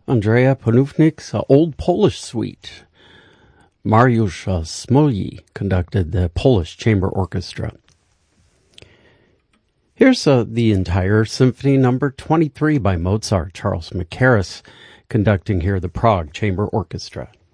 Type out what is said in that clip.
Andrea Ponufnik's Old Polish Suite. Mariusz Smolny conducted the Polish Chamber Orchestra. Here's the entire Symphony Number 23 by Mozart. Charles Mackerras conducting here the Prague Chamber Orchestra.